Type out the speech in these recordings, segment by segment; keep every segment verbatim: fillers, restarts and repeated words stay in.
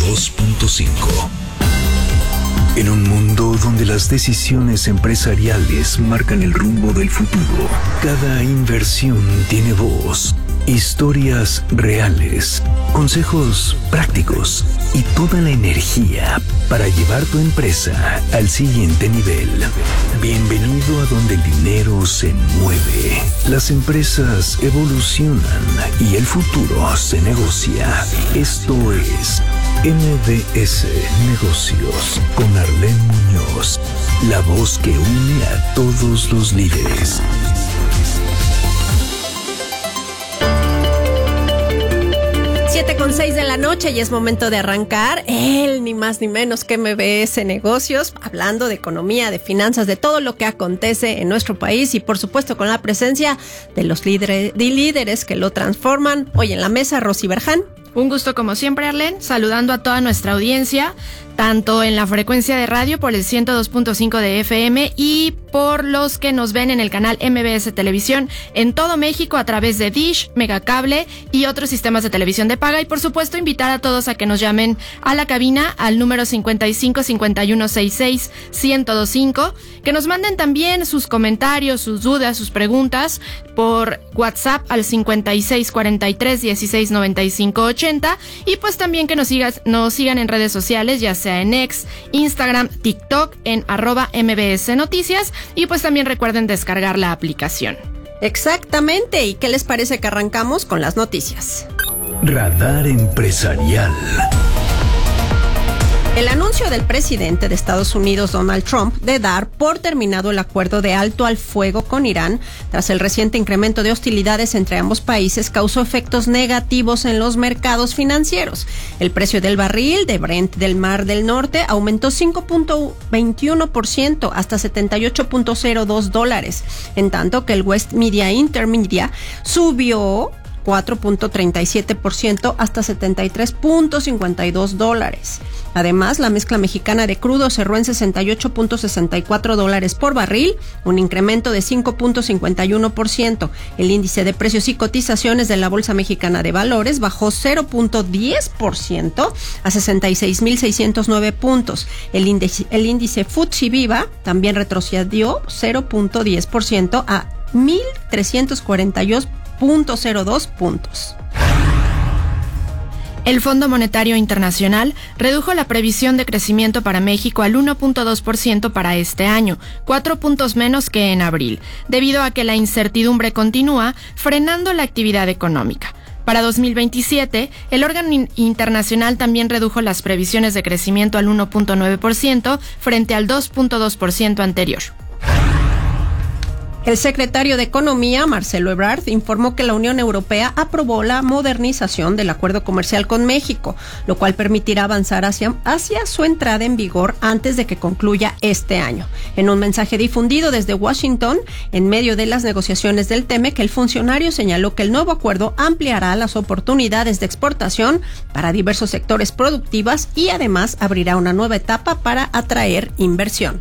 dos punto cinco. En un mundo donde las decisiones empresariales marcan el rumbo del futuro, cada inversión tiene voz, historias reales, consejos prácticos y toda la energía para llevar tu empresa al siguiente nivel. Bienvenido a donde el dinero se mueve, las empresas evolucionan y el futuro se negocia. Esto es M B S Negocios con Arlene Muñoz, la voz que une a todos los líderes. siete con seis de la noche y es momento de arrancar el ni más ni menos que M B S Negocios, hablando de economía, de finanzas, de todo lo que acontece en nuestro país y por supuesto con la presencia de los líderes, de líderes que lo transforman. Hoy en la mesa, Rosy Berján. Un gusto como siempre, Arlene, saludando a toda nuestra audiencia, tanto en la frecuencia de radio por el ciento dos punto cinco de F M y por los que nos ven en el canal M B S Televisión en todo México a través de Dish, Megacable y otros sistemas de televisión de paga. Y por supuesto invitar a todos a que nos llamen a la cabina al número cincuenta y cinco, cincuenta y uno, sesenta y seis, ciento veinticinco, que nos manden también sus comentarios, sus dudas, sus preguntas por WhatsApp al cincuenta y seis, cuarenta y tres, dieciséis, noventa y cinco, ochenta y pues también que nos, sigas, nos sigan en redes sociales, ya sea en X, Instagram, TikTok, en arroba M B S Noticias y pues también recuerden descargar la aplicación. Exactamente, ¿y qué les parece que arrancamos con las noticias? Radar Empresarial. El anuncio del presidente de Estados Unidos, Donald Trump, de dar por terminado el acuerdo de alto al fuego con Irán, tras el reciente incremento de hostilidades entre ambos países, causó efectos negativos en los mercados financieros. El precio del barril de Brent del Mar del Norte aumentó cinco punto veintiuno por ciento hasta setenta y ocho punto cero dos dólares, en tanto que el West Media Intermedia subió cuatro punto treinta y siete por ciento hasta setenta y tres punto cincuenta y dos dólares. Además, la mezcla mexicana de crudo cerró en sesenta y ocho punto sesenta y cuatro dólares por barril, un incremento de cinco punto cincuenta y uno por ciento. El índice de precios y cotizaciones de la Bolsa Mexicana de Valores bajó cero punto diez por ciento a sesenta y seis mil seiscientos nueve puntos. El índice, el índice F T S E Viva también retrocedió cero punto diez por ciento a mil trescientos cuarenta y dos punto cero dos puntos. El Fondo Monetario Internacional redujo la previsión de crecimiento para México al uno punto dos por ciento para este año, cuatro puntos menos que en abril, debido a que la incertidumbre continúa frenando la actividad económica. Para dos mil veintisiete, el órgano internacional también redujo las previsiones de crecimiento al uno punto nueve por ciento frente al dos punto dos por ciento anterior. El secretario de Economía, Marcelo Ebrard, informó que la Unión Europea aprobó la modernización del acuerdo comercial con México, lo cual permitirá avanzar hacia, hacia su entrada en vigor antes de que concluya este año. En un mensaje difundido desde Washington, en medio de las negociaciones del T E M E C, el funcionario señaló que el nuevo acuerdo ampliará las oportunidades de exportación para diversos sectores productivos y además abrirá una nueva etapa para atraer inversión.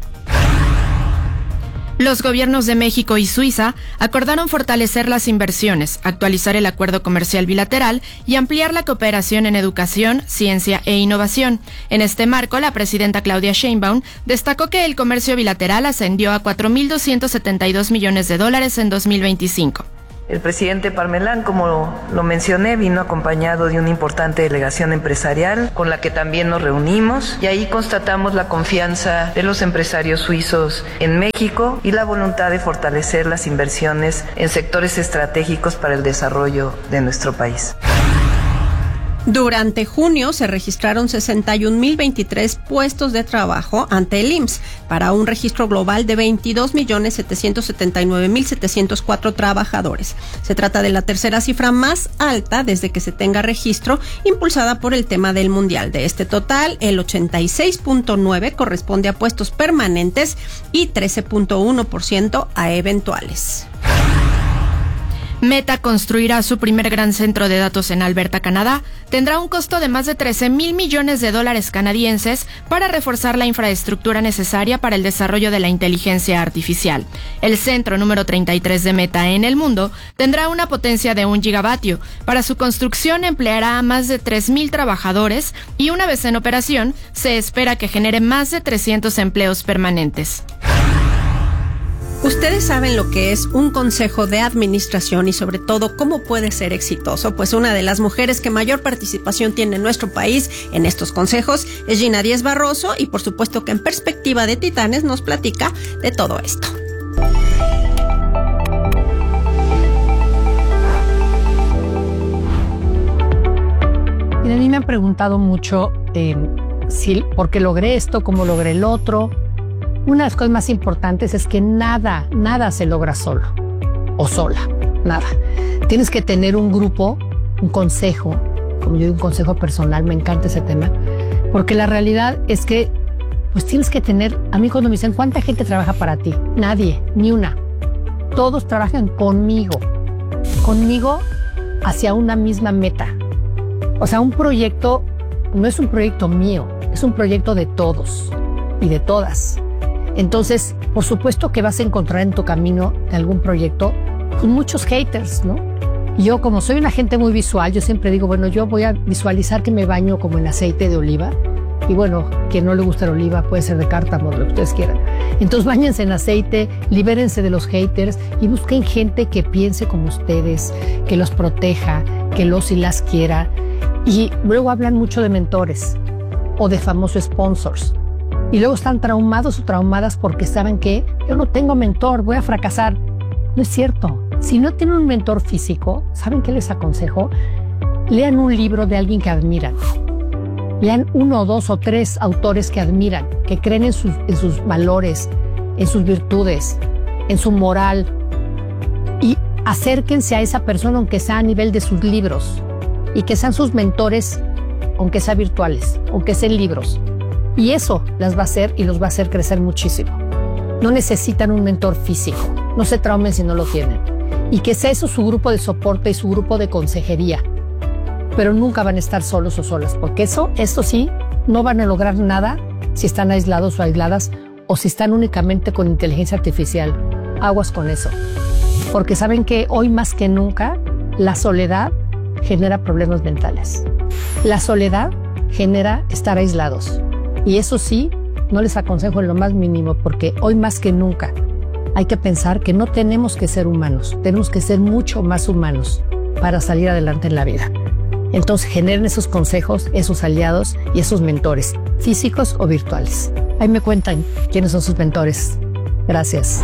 Los gobiernos de México y Suiza acordaron fortalecer las inversiones, actualizar el acuerdo comercial bilateral y ampliar la cooperación en educación, ciencia e innovación. En este marco, la presidenta Claudia Sheinbaum destacó que el comercio bilateral ascendió a cuatro mil doscientos setenta y dos millones de dólares en dos mil veinticinco. El presidente Parmelán, como lo mencioné, vino acompañado de una importante delegación empresarial con la que también nos reunimos y ahí constatamos la confianza de los empresarios suizos en México y la voluntad de fortalecer las inversiones en sectores estratégicos para el desarrollo de nuestro país. Durante junio se registraron sesenta y un mil veintitrés puestos de trabajo ante el I M S S para un registro global de veintidós millones setecientos setenta y nueve mil setecientos cuatro trabajadores. Se trata de la tercera cifra más alta desde que se tenga registro, impulsada por el tema del Mundial. De este total, el ochenta y seis punto nueve por ciento corresponde a puestos permanentes y trece punto uno por ciento a eventuales. Meta construirá su primer gran centro de datos en Alberta, Canadá. Tendrá un costo de más de trece mil millones de dólares canadienses para reforzar la infraestructura necesaria para el desarrollo de la inteligencia artificial. El centro número treinta y tres de Meta en el mundo tendrá una potencia de un gigavatio. Para su construcción empleará a más de tres mil trabajadores y una vez en operación se espera que genere más de trescientos empleos permanentes. ¿Ustedes saben lo que es un consejo de administración y sobre todo cómo puede ser exitoso? Pues una de las mujeres que mayor participación tiene en nuestro país en estos consejos es Gina Díez Barroso y por supuesto que en Perspectiva de Titanes nos platica de todo esto. Y a mí me han preguntado mucho eh, si, por qué logré esto, cómo logré el otro. Una de las cosas más importantes es que nada, nada se logra solo o sola, nada. Tienes que tener un grupo, un consejo, como yo digo, un consejo personal, me encanta ese tema, porque la realidad es que pues tienes que tener, a mí cuando me dicen, ¿cuánta gente trabaja para ti? Nadie, ni una. Todos trabajan conmigo, conmigo hacia una misma meta. O sea, un proyecto no es un proyecto mío, es un proyecto de todos y de todas. Entonces, por supuesto que vas a encontrar en tu camino de algún proyecto muchos haters, ¿no? Yo, como soy una gente muy visual, yo siempre digo, bueno, yo voy a visualizar que me baño como en aceite de oliva. Y bueno, quien no le gusta la oliva puede ser de cártamo, lo que ustedes quieran. Entonces, báñense en aceite, libérense de los haters y busquen gente que piense como ustedes, que los proteja, que los y las quiera. Y luego hablan mucho de mentores o de famosos sponsors. Y luego están traumados o traumadas porque saben que yo no tengo mentor, voy a fracasar. No es cierto. Si no tienen un mentor físico, ¿saben qué les aconsejo? Lean un libro de alguien que admiran. Lean uno, dos o tres autores que admiran, que creen en sus, en sus valores, en sus virtudes, en su moral. Y acérquense a esa persona aunque sea a nivel de sus libros. Y que sean sus mentores, aunque sean virtuales, aunque sean libros. Y eso las va a hacer y los va a hacer crecer muchísimo. No necesitan un mentor físico. No se traumen si no lo tienen. Y que sea eso su grupo de soporte y su grupo de consejería. Pero nunca van a estar solos o solas. Porque eso, esto sí, no van a lograr nada si están aislados o aisladas o si están únicamente con inteligencia artificial. Aguas con eso. Porque saben que hoy más que nunca la soledad genera problemas mentales. La soledad genera estar aislados. Y eso sí, no les aconsejo en lo más mínimo, porque hoy más que nunca hay que pensar que no tenemos que ser humanos, tenemos que ser mucho más humanos para salir adelante en la vida. Entonces generen esos consejos, esos aliados y esos mentores, físicos o virtuales. Ahí me cuentan quiénes son sus mentores. Gracias.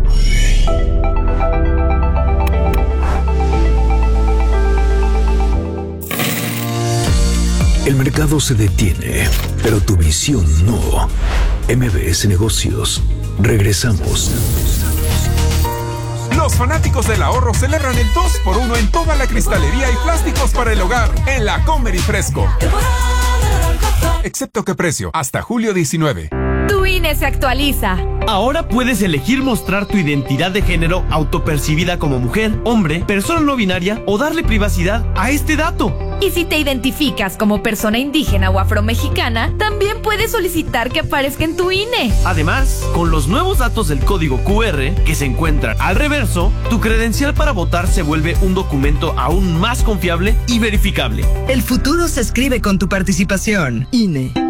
El mercado se detiene, pero tu visión no. M B S Negocios. Regresamos. Los fanáticos del ahorro celebran el dos por uno en toda la cristalería y plásticos para el hogar en la Comer y Fresco. Excepto que precio, hasta julio diecinueve. Tu I N E se actualiza. Ahora puedes elegir mostrar tu identidad de género autopercibida como mujer, hombre, persona no binaria o darle privacidad a este dato. Y si te identificas como persona indígena o afromexicana, también puedes solicitar que aparezca en tu I N E. Además, con los nuevos datos del código Q R que se encuentran al reverso, tu credencial para votar se vuelve un documento aún más confiable y verificable. El futuro se escribe con tu participación. I N E.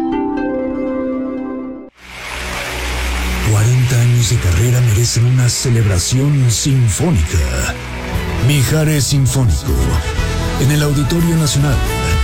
cuarenta años de carrera merecen una celebración sinfónica. Mijares Sinfónico, en el Auditorio Nacional.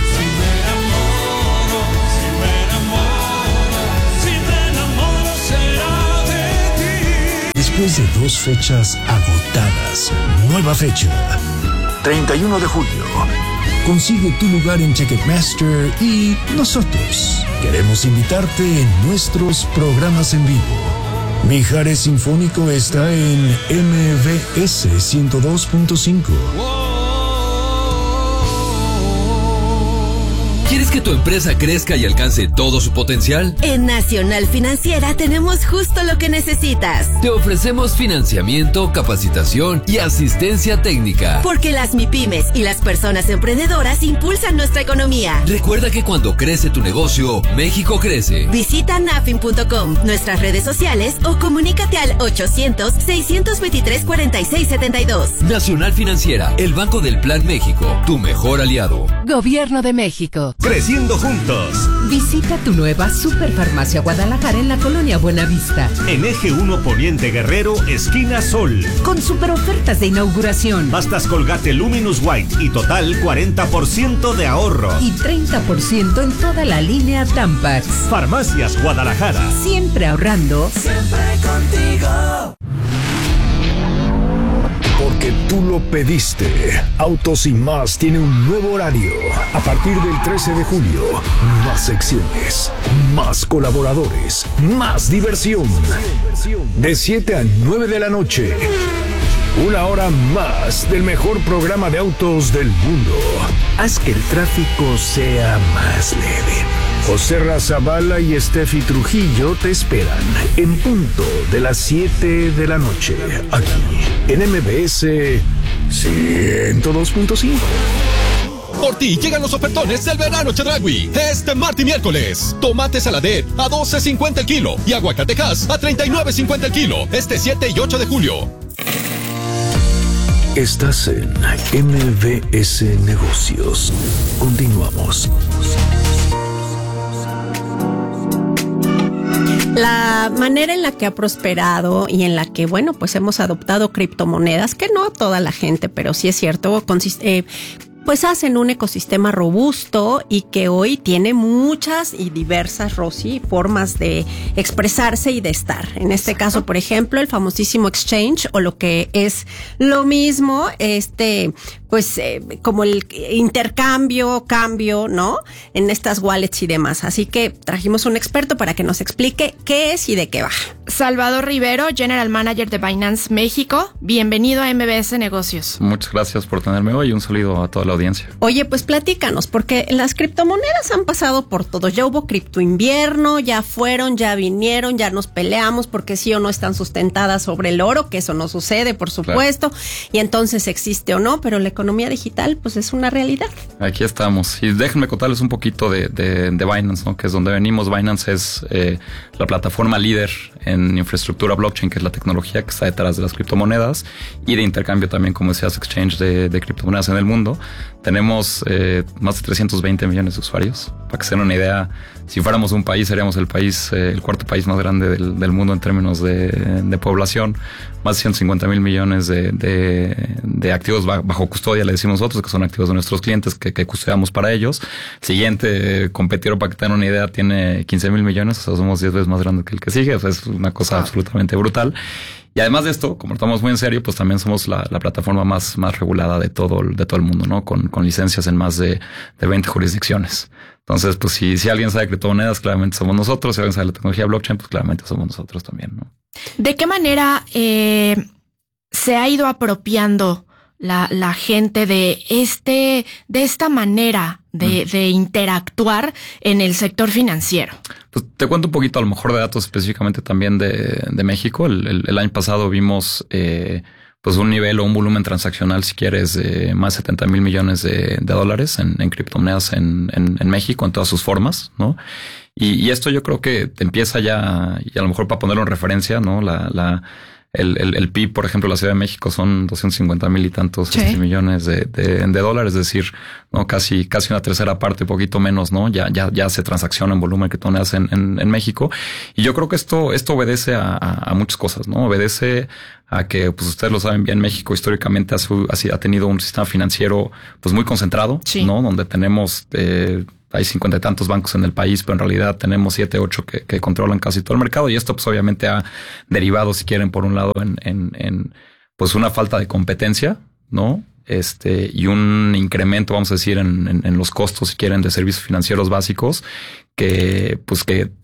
Después de dos fechas agotadas, nueva fecha, treinta y uno de julio. Consigue tu lugar en Ticketmaster y nosotros queremos invitarte en nuestros programas en vivo. Mijares Sinfónico está en M B S ciento dos punto cinco. ¿Quieres que tu empresa crezca y alcance todo su potencial? En Nacional Financiera tenemos justo lo que necesitas. Te ofrecemos financiamiento, capacitación y asistencia técnica. Porque las MIPYMES y las personas emprendedoras impulsan nuestra economía. Recuerda que cuando crece tu negocio, México crece. Visita nafin punto com, nuestras redes sociales o comunícate al ochocientos, seiscientos veintitrés, cuarenta y seis setenta y dos. Nacional Financiera, el Banco del Plan México, tu mejor aliado. Gobierno de México. Creciendo juntos. Visita tu nueva Superfarmacia Guadalajara en la colonia Buenavista. En Eje uno Poniente Guerrero, esquina Sol. Con super ofertas de inauguración. Pastas Colgate Luminous White y total cuarenta por ciento de ahorro. Y treinta por ciento en toda la línea Tampax. Farmacias Guadalajara. Siempre ahorrando. Siempre contigo. Porque tú lo pediste. Autos y Más tiene un nuevo horario. A partir del trece de julio, más secciones, más colaboradores, más diversión. De siete a nueve de la noche. Una hora más del mejor programa de autos del mundo. Haz que el tráfico sea más leve. José Razabala y Steffi Trujillo te esperan en punto de las siete de la noche, aquí en M B S ciento dos punto cinco. Por ti llegan los ofertones del verano Chedraui. Este martes y miércoles. Tomate saladet a doce cincuenta el kilo y aguacatejas a treinta y nueve cincuenta el kilo. Este siete y ocho de julio. Estás en M B S Negocios. Continuamos. La manera en la que ha prosperado y en la que, bueno, pues hemos adoptado criptomonedas, que no toda la gente, pero sí es cierto, consiste, eh, pues hacen un ecosistema robusto y que hoy tiene muchas y diversas, Rosy, formas de expresarse y de estar. En este caso, por ejemplo, el famosísimo exchange, o lo que es lo mismo, este, pues eh, como el intercambio, cambio, ¿no? En estas wallets y demás. Así que trajimos un experto para que nos explique qué es y de qué va. Salvador Rivero, General Manager de Binance México. Bienvenido a M B S Negocios. Muchas gracias por tenerme hoy y un saludo a toda la audiencia. Oye, pues platícanos, porque las criptomonedas han pasado por todo. Ya hubo cripto invierno, ya fueron, ya vinieron, ya nos peleamos porque sí o no están sustentadas sobre el oro, que eso no sucede, por supuesto, claro. Y entonces existe o no, pero la economía digital, pues es una realidad. Aquí estamos. Y déjenme contarles un poquito de, de, de Binance, ¿no? Que es donde venimos. Binance es eh, la plataforma líder en infraestructura blockchain, que es la tecnología que está detrás de las criptomonedas, y de intercambio también, como decías, exchange de, de criptomonedas en el mundo. Tenemos eh, más de trescientos veinte millones de usuarios. Para que se den una idea, si fuéramos un país, seríamos el país, eh, el cuarto país más grande del, del mundo en términos de, de población. Más de ciento cincuenta mil millones de, de, de activos bajo custodia, le decimos nosotros, que son activos de nuestros clientes que, que custodiamos para ellos. Siguiente competidor, para que tengan una idea, tiene quince mil millones, o sea, somos diez veces más grande que el que sigue. O sea, es una cosa ah. absolutamente brutal. Y además de esto, como lo tomamos muy en serio, pues también somos la, la plataforma más, más regulada de todo, de todo el mundo, ¿no? Con, con licencias en más de, de veinte jurisdicciones. Entonces, pues si, si alguien sabe criptomonedas, claramente somos nosotros. Si alguien sabe la tecnología blockchain, pues claramente somos nosotros también, ¿no? ¿De qué manera eh, se ha ido apropiando la, la gente de este, de esta manera de, mm. de interactuar en el sector financiero? Pues te cuento un poquito a lo mejor de datos específicamente también de, de México. El, el, el año pasado vimos eh, pues un nivel o un volumen transaccional, si quieres, de más de setenta mil millones de, de dólares en, en criptomonedas en, en, en México, en todas sus formas, ¿no? Y, y esto yo creo que te empieza ya, y a lo mejor para ponerlo en referencia, ¿no? La, la, el, el, el P I B, por ejemplo, la Ciudad de México son doscientos cincuenta mil y tantos sí. este, millones de, de, de dólares, es decir, no casi, casi una tercera parte, poquito menos, ¿no? Ya, ya, ya se transacciona en volumen que criptomonedas en, en, en México. Y yo creo que esto, esto obedece a, a, a muchas cosas, ¿no? Obedece a que, pues ustedes lo saben bien, México históricamente ha, su, ha tenido un sistema financiero, pues muy concentrado, sí. ¿no? Donde tenemos, eh, hay cincuenta y tantos bancos en el país, pero en realidad tenemos siete, ocho que, que controlan casi todo el mercado. Y esto pues obviamente ha derivado, si quieren, por un lado en, en, en pues una falta de competencia, ¿no? Este, y un incremento, vamos a decir, en, en, en los costos, si quieren, de servicios financieros básicos, que, pues que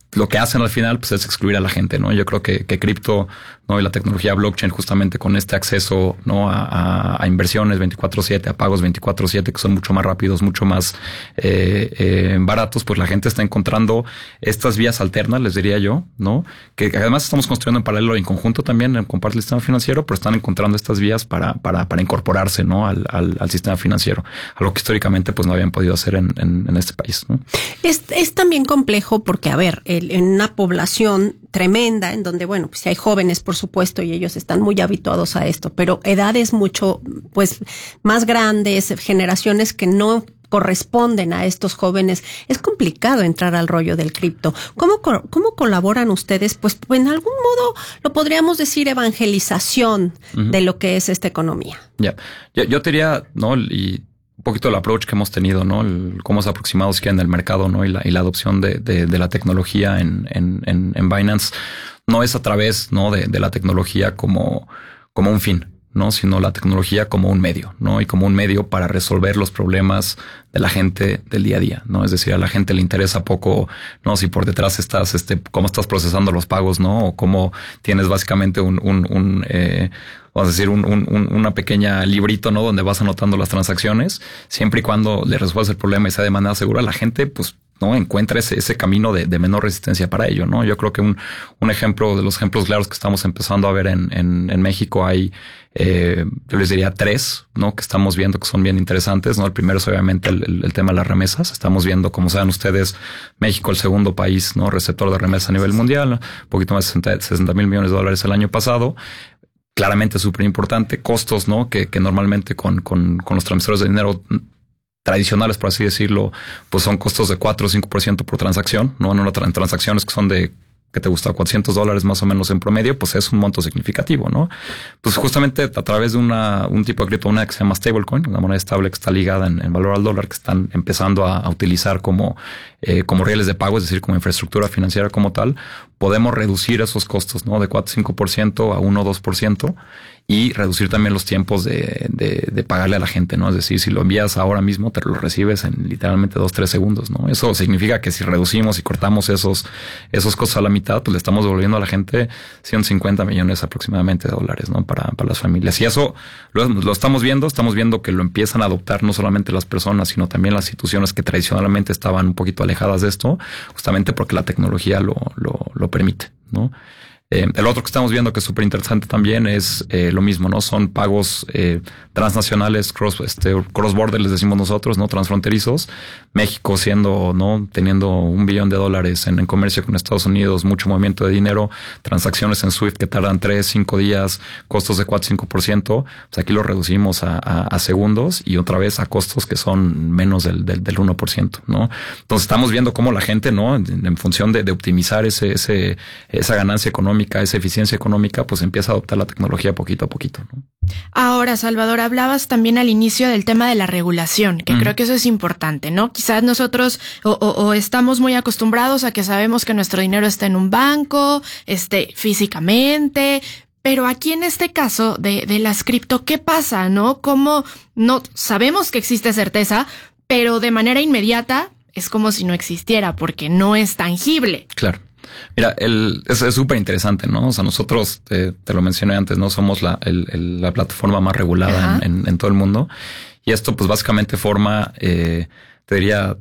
lo que hacen al final pues es excluir a la gente, ¿no? Yo creo que, que cripto, ¿no? Y la tecnología blockchain justamente con este acceso, ¿no? A, a, a inversiones veinticuatro siete, a pagos veinticuatro siete que son mucho más rápidos, mucho más eh, eh, baratos, pues la gente está encontrando estas vías alternas, les diría yo, ¿no? Que además estamos construyendo en paralelo y en conjunto también con parte del sistema financiero, pero están encontrando estas vías para, para, para incorporarse, ¿no? Al, al, al sistema financiero, algo que históricamente pues no habían podido hacer en, en, en este país, ¿no? Es, es también complejo porque, a ver, el, en una población tremenda, en donde, bueno, pues hay jóvenes, por supuesto, y ellos están muy habituados a esto, pero edades mucho, pues, más grandes, generaciones que no corresponden a estos jóvenes, es complicado entrar al rollo del cripto. ¿Cómo, cómo colaboran ustedes? Pues, en algún modo, lo podríamos decir evangelización uh-huh. de lo que es esta economía. Ya, yeah. yo, yo te diría, ¿no? Y un poquito el approach que hemos tenido, ¿no? El, cómo se ha aproximado si en el mercado, ¿no? Y la, y la adopción de, de, de la tecnología en, en, en, en Binance no es a través, ¿no? De, de la tecnología como, como un fin, ¿no? Sino la tecnología como un medio, ¿no? Y como un medio para resolver los problemas de la gente del día a día, ¿no? Es decir, a la gente le interesa poco, ¿no? Si por detrás estás, este, cómo estás procesando los pagos, ¿no? O cómo tienes básicamente un, un, un, eh, vamos a decir, un, un, una pequeña librito, ¿no? Donde vas anotando las transacciones, siempre y cuando le resuelvas el problema y sea de manera segura, la gente, pues, no encuentra ese, ese camino de, de menor resistencia para ello, ¿no? Yo creo que un, un ejemplo de los ejemplos claros que estamos empezando a ver en, en, en México hay, eh, yo les diría tres, ¿no? Que estamos viendo que son bien interesantes, ¿no? El primero es obviamente el, el, el tema de las remesas. Estamos viendo, como saben ustedes, México el segundo país, ¿no? Receptor de remesas a nivel mundial, un poquito más de sesenta mil millones de dólares el año pasado. Claramente súper importante. Costos, ¿no? Que, que normalmente con, con, con los transmisores de dinero tradicionales, por así decirlo, pues son costos de cuatro o cinco por ciento por transacción, ¿no? En, una, en transacciones que son de, que te gusta, cuatrocientos dólares más o menos en promedio, pues es un monto significativo, ¿no? Pues justamente a través de una, un tipo de criptomoneda que se llama stablecoin, una moneda estable que está ligada en, en valor al dólar, que están empezando a, a utilizar como, eh, como rieles de pago, es decir, como infraestructura financiera como tal, podemos reducir esos costos, ¿no? De cuatro o cinco por ciento a uno o dos por ciento y reducir también los tiempos de, de, de pagarle a la gente, ¿no? Es decir, si lo envías ahora mismo, te lo recibes en literalmente dos, tres segundos, ¿no? Eso significa que si reducimos y cortamos esos, esos costos a la mitad, pues le estamos devolviendo a la gente ciento cincuenta millones aproximadamente de dólares, ¿no? Para, para las familias. Y eso lo, lo estamos viendo, estamos viendo que lo empiezan a adoptar no solamente las personas, sino también las instituciones que tradicionalmente estaban un poquito alejadas de esto, justamente porque la tecnología lo, lo, lo permite, ¿no? Eh, el otro que estamos viendo que es súper interesante también es eh, lo mismo, ¿no? Son pagos eh, transnacionales, cross, este, cross border, les decimos nosotros, ¿no? Transfronterizos. México siendo, ¿no? Teniendo un billón de dólares en, en comercio con Estados Unidos, mucho movimiento de dinero, transacciones en SWIFT que tardan tres, cinco días, costos de cuatro, cinco por ciento. Pues aquí lo reducimos a, a, a segundos y otra vez a costos que son menos del, del, del uno por ciento, ¿no? Entonces estamos viendo cómo la gente, ¿no? En, en función de, de optimizar ese, ese, esa ganancia económica, esa eficiencia económica, pues empieza a adoptar la tecnología poquito a poquito, ¿no? Ahora, Salvador, hablabas también al inicio del tema de la regulación, que mm. creo que eso es importante, ¿no? Quizás nosotros o, o, o estamos muy acostumbrados a que sabemos que nuestro dinero está en un banco, este, físicamente, pero aquí en este caso de, de las cripto, ¿qué pasa, no? ¿Cómo no sabemos que existe certeza, pero de manera inmediata es como si no existiera porque no es tangible? Claro. Mira, el, es súper interesante, ¿no? O sea, nosotros, te, te lo mencioné antes, ¿no? Somos la, el, el, la plataforma más regulada en, en, en todo el mundo. Y esto, pues, básicamente forma, eh, te diría,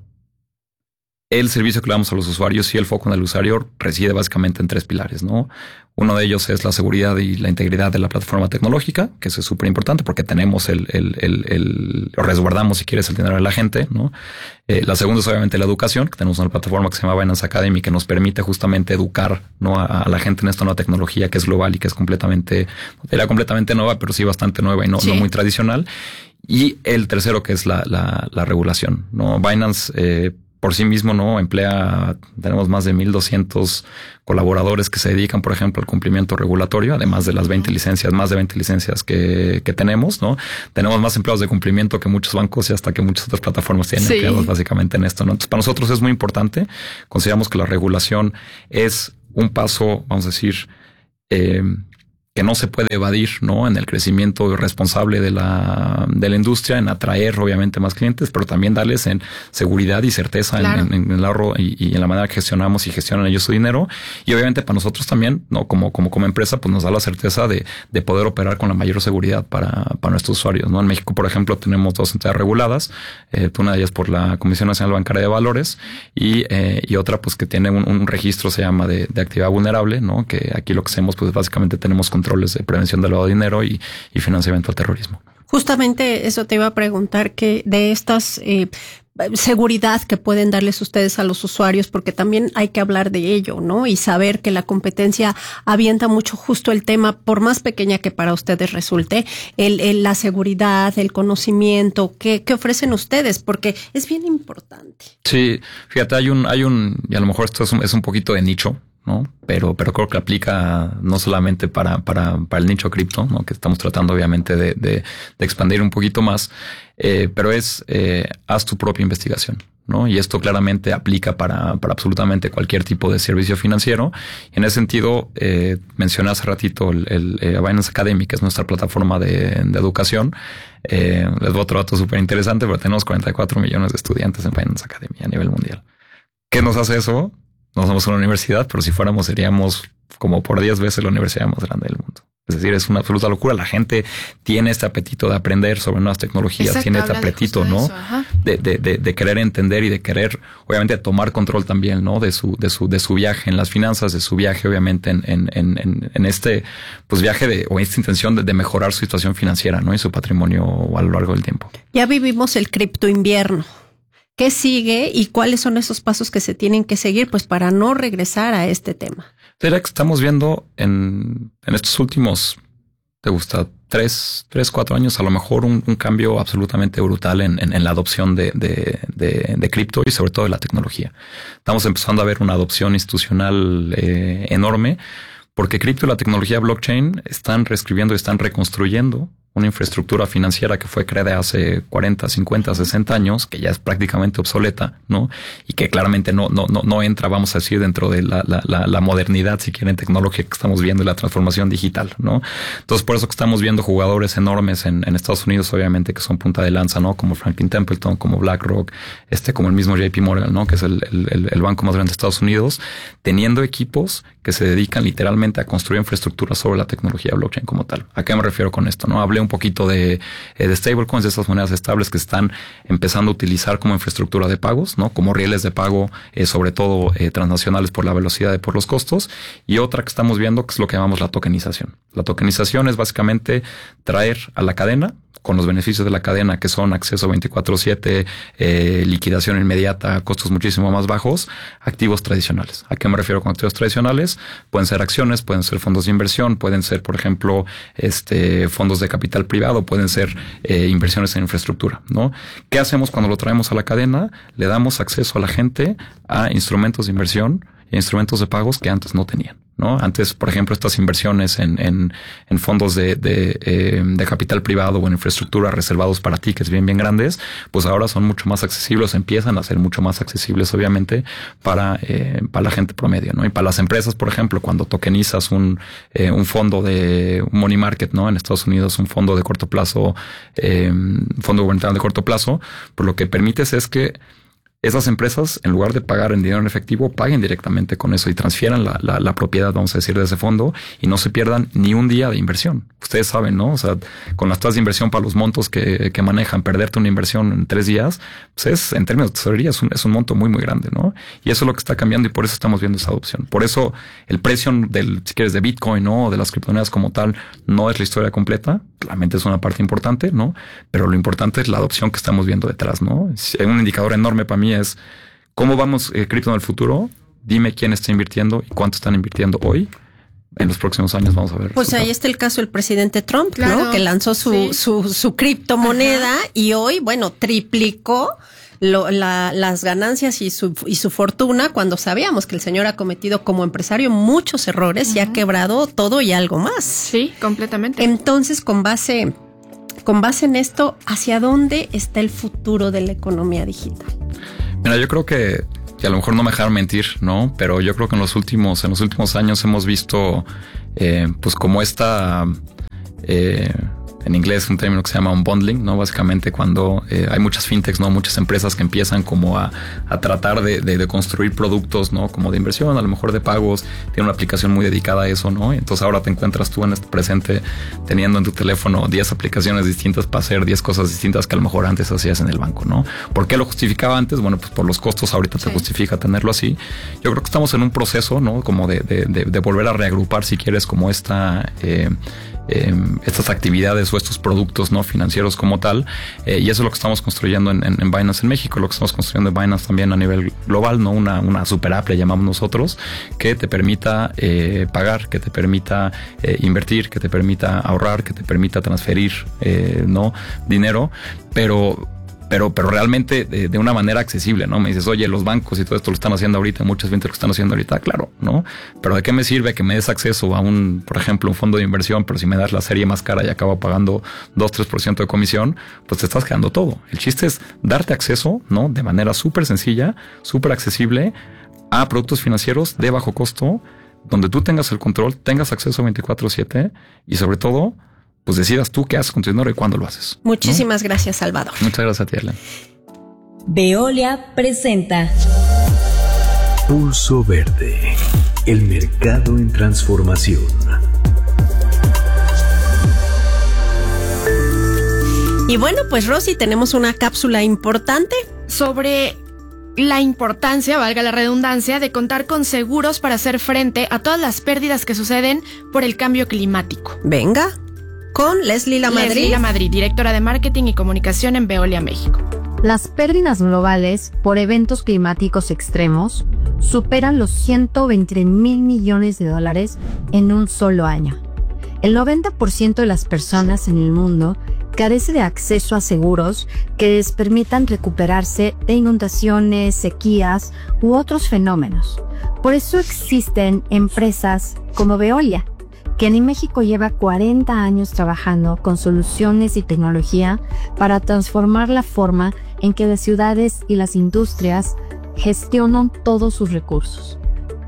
el servicio que le damos a los usuarios y el foco en el usuario reside básicamente en tres pilares, ¿no? Uno de ellos es la seguridad y la integridad de la plataforma tecnológica, que eso es súper importante porque tenemos el, el, el, el, resguardamos, si quieres, el dinero de la gente, ¿no? Eh, la segunda es obviamente la educación, que tenemos una plataforma que se llama Binance Academy que nos permite justamente educar, ¿no? A, a la gente en esta nueva tecnología que es global y que es completamente, era completamente nueva, pero sí bastante nueva y no, sí. no muy tradicional. Y el tercero, que es la, la, la regulación, ¿no? Binance, eh, por sí mismo, ¿no? Emplea, tenemos más de mil doscientos colaboradores que se dedican, por ejemplo, al cumplimiento regulatorio, además de las veinte licencias, más de veinte licencias que, que tenemos, ¿no? Tenemos más empleados de cumplimiento que muchos bancos y hasta que muchas otras plataformas tienen sí. empleados básicamente en esto, ¿no? Entonces, para nosotros es muy importante. Consideramos que la regulación es un paso, vamos a decir, eh, que no se puede evadir, ¿no? En el crecimiento responsable de la, de la industria, en atraer obviamente más clientes, pero también darles en seguridad y certeza claro. en, en, en el ahorro y, y en la manera que gestionamos y gestionan ellos su dinero. Y obviamente para nosotros también, ¿no? Como, como, como empresa, pues nos da la certeza de, de poder operar con la mayor seguridad para, para nuestros usuarios, ¿no? En México, por ejemplo, tenemos dos entidades reguladas, eh, una de ellas por la Comisión Nacional Bancaria de Valores y, eh, y otra pues que tiene un, un registro, se llama de, de actividad vulnerable, ¿no? Que aquí lo que hacemos, pues básicamente tenemos control de prevención del lavado de dinero y, y financiamiento al terrorismo. Justamente eso te iba a preguntar, que de estas eh, seguridad que pueden darles ustedes a los usuarios, porque también hay que hablar de ello, ¿no? Y saber que la competencia avienta mucho justo el tema, por más pequeña que para ustedes resulte, el, el la seguridad, el conocimiento que, que ofrecen ustedes, porque es bien importante. Sí, fíjate, hay un, hay un, y a lo mejor esto es un, es un poquito de nicho, ¿no? Pero, pero creo que aplica no solamente para, para, para el nicho cripto, ¿no? Que estamos tratando obviamente de, de, de expandir un poquito más, eh, pero es, eh, haz tu propia investigación, ¿no? Y esto claramente aplica para, para absolutamente cualquier tipo de servicio financiero. Y en ese sentido, eh, mencioné hace ratito el, el eh, Binance Academy, que es nuestra plataforma de, de educación. Eh, les doy otro dato súper interesante, pero tenemos cuarenta y cuatro millones de estudiantes en Binance Academy a nivel mundial. ¿Qué nos hace eso? No somos una universidad, pero si fuéramos seríamos como por diez veces la universidad más grande del mundo. Es decir, es una absoluta locura. La gente tiene este apetito de aprender sobre nuevas tecnologías, exacto, tiene este apetito, de ¿no? De, de, de, de querer entender y de querer, obviamente, tomar control también, ¿no? De su, de su, de su viaje en las finanzas, de su viaje, obviamente, en, en, en, en este, pues, viaje de, o esta intención de, de mejorar su situación financiera, ¿no? Y su patrimonio a lo largo del tiempo. Ya vivimos el cripto invierno. ¿Qué sigue y cuáles son esos pasos que se tienen que seguir, pues, para no regresar a este tema? Será que estamos viendo en, en estos últimos, te gusta, tres, tres, cuatro años, a lo mejor un, un cambio absolutamente brutal en, en, en la adopción de, de, de, de cripto y sobre todo de la tecnología. Estamos empezando a ver una adopción institucional eh, enorme, porque cripto y la tecnología blockchain están reescribiendo y están reconstruyendo una infraestructura financiera que fue creada hace cuarenta, cincuenta, sesenta años, que ya es prácticamente obsoleta, ¿no? Y que claramente no, no, no, no entra, vamos a decir, dentro de la, la, la, la modernidad, si quieren, tecnología que estamos viendo y la transformación digital, ¿no? Entonces, por eso que estamos viendo jugadores enormes en, en Estados Unidos, obviamente, que son punta de lanza, ¿no? Como Franklin Templeton, como BlackRock, este, como el mismo J P Morgan, ¿no? Que es el, el, el banco más grande de Estados Unidos, teniendo equipos que se dedican literalmente a construir infraestructura sobre la tecnología blockchain como tal. ¿A qué me refiero con esto? No hablé un poquito de, de stablecoins, de estas monedas estables que están empezando a utilizar como infraestructura de pagos, ¿no? Como rieles de pago, eh, sobre todo eh, transnacionales por la velocidad y por los costos. Y otra que estamos viendo que es lo que llamamos la tokenización. La tokenización es básicamente traer a la cadena, con los beneficios de la cadena, que son acceso veinticuatro siete, eh, liquidación inmediata, costos muchísimo más bajos, activos tradicionales. ¿A qué me refiero con activos tradicionales? Pueden ser acciones, pueden ser fondos de inversión, pueden ser, por ejemplo, este fondos de capital privado, pueden ser eh, inversiones en infraestructura, ¿no? ¿Qué hacemos cuando lo traemos a la cadena? Le damos acceso a la gente a instrumentos de inversión e instrumentos de pagos que antes no tenían, ¿no? Antes, por ejemplo, estas inversiones en, en, en fondos de, de, eh, de capital privado o en infraestructura reservados para tickets bien, bien grandes, pues ahora son mucho más accesibles, empiezan a ser mucho más accesibles, obviamente, para, eh, para la gente promedio, ¿no? Y para las empresas, por ejemplo, cuando tokenizas un, eh, un fondo de un money market, ¿no? En Estados Unidos, un fondo de corto plazo, eh, un fondo gubernamental de corto plazo, pues lo que permites es que esas empresas, en lugar de pagar en dinero en efectivo, paguen directamente con eso y transfieran la, la, la propiedad, vamos a decir, de ese fondo y no se pierdan ni un día de inversión. Ustedes saben, ¿no? O sea, con las tasas de inversión para los montos que, que manejan, perderte una inversión en tres días, pues es, en términos de tesorería, es un, es un monto muy, muy grande, ¿no? Y eso es lo que está cambiando y por eso estamos viendo esa adopción. Por eso el precio del, si quieres, de Bitcoin, ¿no? O de las criptomonedas como tal, no es la historia completa. Claramente es una parte importante, ¿no? Pero lo importante es la adopción que estamos viendo detrás, ¿no? Un indicador enorme para mí es cómo vamos eh, cripto en el futuro. Dime quién está invirtiendo y cuánto están invirtiendo hoy. En los próximos años vamos a ver. Pues resultados. Ahí está el caso del presidente Trump, claro, ¿no? Que lanzó su, sí. su, su criptomoneda. Ajá. Y hoy, bueno, triplicó Lo, la, las ganancias y su, y su fortuna cuando sabíamos que el señor ha cometido como empresario muchos errores. Uh-huh. Y ha quebrado todo y algo más. Sí, completamente. Entonces, con base, con base en esto, ¿hacia dónde está el futuro de la economía digital? Mira, yo creo que y a lo mejor no me dejar mentir, ¿no? Pero yo creo que en los últimos, en los últimos años hemos visto, eh, pues como esta, eh, en inglés un término que se llama unbundling, ¿no? Básicamente cuando eh, hay muchas fintechs, ¿no? Muchas empresas que empiezan como a, a tratar de, de, de construir productos, ¿no? Como de inversión, a lo mejor de pagos, tiene una aplicación muy dedicada a eso, ¿no? Entonces ahora te encuentras tú en este presente teniendo en tu teléfono diez aplicaciones distintas para hacer diez cosas distintas que a lo mejor antes hacías en el banco, ¿no? ¿Por qué lo justificaba antes? Bueno, pues por los costos ahorita sí. Te justifica tenerlo así. Yo creo que estamos en un proceso, ¿no? Como de, de, de, de volver a reagrupar, si quieres, como esta... Eh, Eh, estas actividades o estos productos no financieros como tal, eh, y eso es lo que estamos construyendo en, en, en Binance en México, lo que estamos construyendo en Binance también a nivel global, no una, una super app, le llamamos nosotros, que te permita eh, pagar, que te permita eh, invertir, que te permita ahorrar, que te permita transferir eh, no dinero, pero Pero, pero realmente de, de una manera accesible, ¿no? Me dices, oye, los bancos y todo esto lo están haciendo ahorita, muchas fintechs lo están haciendo ahorita, claro, ¿no? Pero ¿de qué me sirve que me des acceso a un, por ejemplo, un fondo de inversión, pero si me das la serie más cara y acabo pagando dos, tres por ciento de comisión, pues te estás quedando todo. El chiste es darte acceso, ¿no? De manera súper sencilla, súper accesible a productos financieros de bajo costo, donde tú tengas el control, tengas acceso veinticuatro siete y sobre todo, pues decidas tú qué haces con tu dinero y cuándo lo haces. Muchísimas ¿no? gracias, Salvador. Muchas gracias a ti, Ellen. Veolia presenta Pulso Verde, el mercado en transformación. Y bueno, pues Rosy, tenemos una cápsula importante sobre la importancia, valga la redundancia, de contar con seguros para hacer frente a todas las pérdidas que suceden por el cambio climático. Venga. Con Leslie Lamadrid. Leslie Lamadrid, directora de Marketing y Comunicación en Veolia México. Las pérdidas globales por eventos climáticos extremos superan los ciento veinte mil millones de dólares en un solo año. El noventa por ciento de las personas en el mundo carece de acceso a seguros que les permitan recuperarse de inundaciones, sequías u otros fenómenos. Por eso existen empresas como Veolia, que en México lleva cuarenta años trabajando con soluciones y tecnología para transformar la forma en que las ciudades y las industrias gestionan todos sus recursos.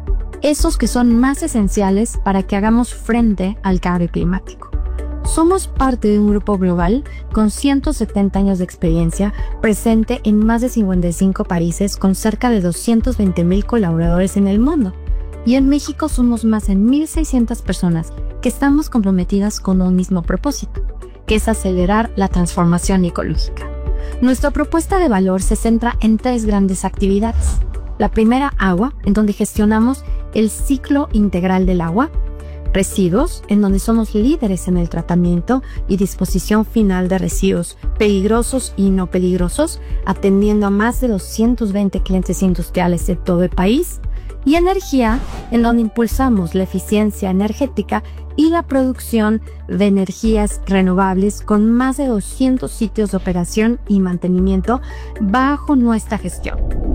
Esos que son más esenciales para que hagamos frente al cambio climático. Somos parte de un grupo global con ciento setenta años de experiencia, presente en más de cincuenta y cinco países con cerca de doscientos veinte mil colaboradores en el mundo. Y en México somos más de mil seiscientas personas que estamos comprometidas con un mismo propósito, que es acelerar la transformación ecológica. Nuestra propuesta de valor se centra en tres grandes actividades. La primera, agua, en donde gestionamos el ciclo integral del agua. Residuos, en donde somos líderes en el tratamiento y disposición final de residuos peligrosos y no peligrosos, atendiendo a más de doscientos veinte clientes industriales de todo el país. Y energía, en donde impulsamos la eficiencia energética y la producción de energías renovables con más de doscientos sitios de operación y mantenimiento bajo nuestra gestión.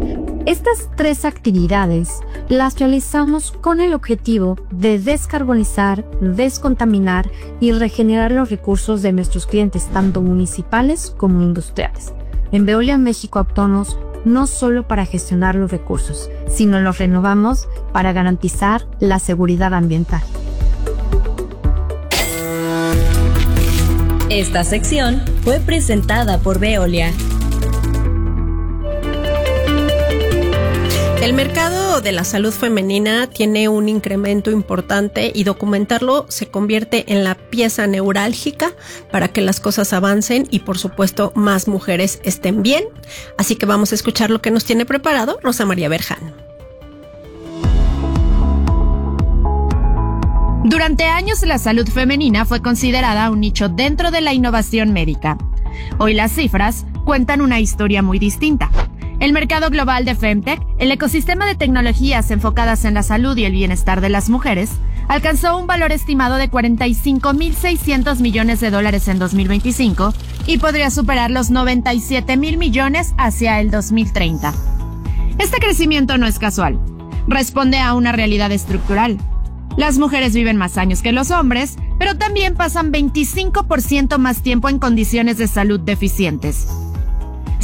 Estas tres actividades las realizamos con el objetivo de descarbonizar, descontaminar y regenerar los recursos de nuestros clientes, tanto municipales como industriales. En Veolia México actuamos no solo para gestionar los recursos, sino los renovamos para garantizar la seguridad ambiental. Esta sección fue presentada por Veolia. El mercado de la salud femenina tiene un incremento importante y documentarlo se convierte en la pieza neurálgica para que las cosas avancen y, por supuesto, más mujeres estén bien. Así que vamos a escuchar lo que nos tiene preparado Rosa María Berján. Durante años, la salud femenina fue considerada un nicho dentro de la innovación médica. Hoy las cifras cuentan una historia muy distinta. El mercado global de Femtech, el ecosistema de tecnologías enfocadas en la salud y el bienestar de las mujeres, alcanzó un valor estimado de cuarenta y cinco mil seiscientos millones de dólares en dos mil veinticinco y podría superar los noventa y siete mil millones hacia el dos mil treinta. Este crecimiento no es casual. Responde a una realidad estructural. Las mujeres viven más años que los hombres, pero también pasan veinticinco por ciento más tiempo en condiciones de salud deficientes.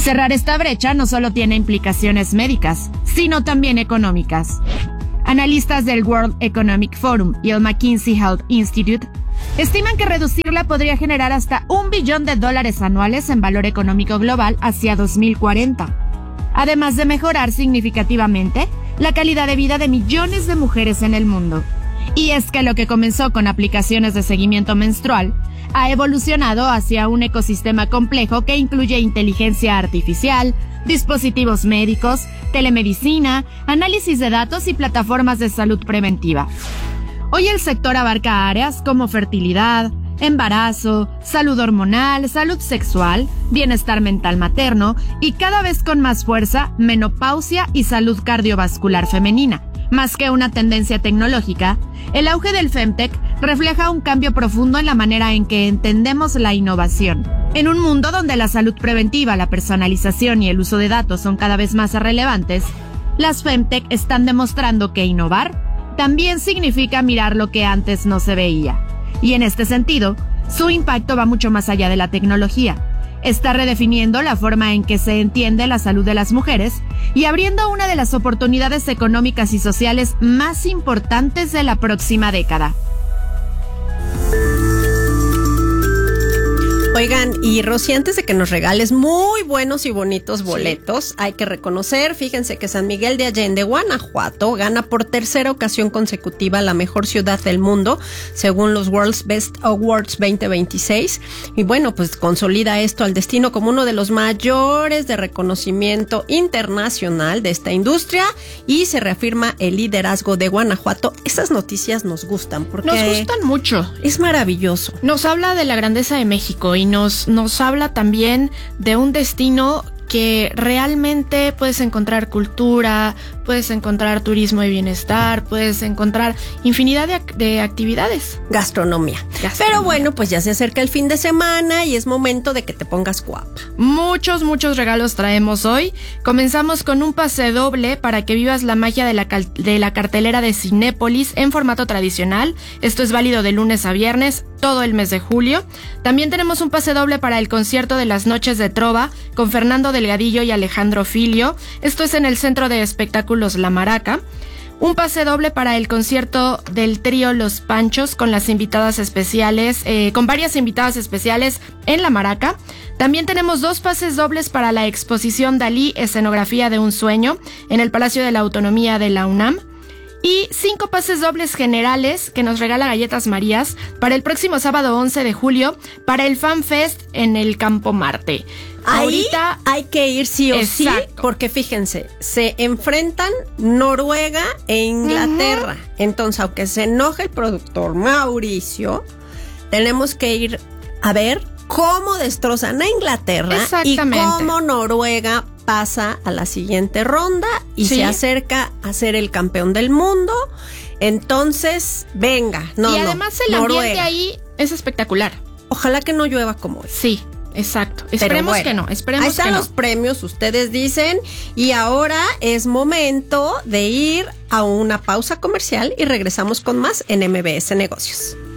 Cerrar esta brecha no solo tiene implicaciones médicas, sino también económicas. Analistas del World Economic Forum y el McKinsey Health Institute estiman que reducirla podría generar hasta un billón de dólares anuales en valor económico global hacia dos mil cuarenta, además de mejorar significativamente la calidad de vida de millones de mujeres en el mundo. Y es que lo que comenzó con aplicaciones de seguimiento menstrual ha evolucionado hacia un ecosistema complejo que incluye inteligencia artificial, dispositivos médicos, telemedicina, análisis de datos y plataformas de salud preventiva. Hoy el sector abarca áreas como fertilidad, embarazo, salud hormonal, salud sexual, bienestar mental materno y cada vez con más fuerza, menopausia y salud cardiovascular femenina. Más que una tendencia tecnológica, el auge del Femtech refleja un cambio profundo en la manera en que entendemos la innovación. En un mundo donde la salud preventiva, la personalización y el uso de datos son cada vez más relevantes, las Femtech están demostrando que innovar también significa mirar lo que antes no se veía. Y en este sentido, su impacto va mucho más allá de la tecnología. Está redefiniendo la forma en que se entiende la salud de las mujeres y abriendo una de las oportunidades económicas y sociales más importantes de la próxima década. Oigan, y Rosy, antes de que nos regales muy buenos y bonitos boletos, sí, hay que reconocer, fíjense que San Miguel de Allende, Guanajuato, gana por tercera ocasión consecutiva la mejor ciudad del mundo, según los World's Best Awards veinte veintiséis. Y bueno, pues consolida esto al destino como uno de los mayores de reconocimiento internacional de esta industria y se reafirma el liderazgo de Guanajuato. Esas noticias nos gustan porque nos gustan mucho. Es maravilloso. Nos habla de la grandeza de México y nos, nos habla también de un destino que realmente puedes encontrar cultura, puedes encontrar turismo y bienestar, puedes encontrar infinidad de, de actividades. Gastronomía. Gastronomía. Pero bueno, pues ya se acerca el fin de semana y es momento de que te pongas guapa. Muchos, muchos regalos traemos hoy. Comenzamos con un pase doble para que vivas la magia de la, cal- de la cartelera de Cinépolis en formato tradicional. Esto es válido de lunes a viernes, todo el mes de julio. También tenemos un pase doble para el concierto de las Noches de Trova con Fernando Delgadillo y Alejandro Filio. Esto es en el Centro de Espectáculos La Maraca. Un pase doble para el concierto del trío Los Panchos con las invitadas especiales, eh, con varias invitadas especiales en La Maraca. También tenemos dos pases dobles para la exposición Dalí, Escenografía de un Sueño, en el Palacio de la Autonomía de la UNAM. Y cinco pases dobles generales que nos regala Galletas Marías para el próximo sábado once de julio para el Fan Fest en el Campo Marte. Ahí ahorita hay que ir sí o exacto. sí, porque fíjense, se enfrentan Noruega e Inglaterra. Uh-huh. Entonces, aunque se enoje el productor Mauricio, tenemos que ir a ver cómo destrozan a Inglaterra y cómo Noruega pasa a la siguiente ronda y sí. se acerca a ser el campeón del mundo. Entonces, venga, no, Y además no, el Noruega. ambiente ahí es espectacular. Ojalá que no llueva como hoy. Sí. Exacto, esperemos bueno, que no, esperemos ahí están que no. los premios, ustedes dicen, y ahora es momento de ir a una pausa comercial y regresamos con más en M B S Negocios.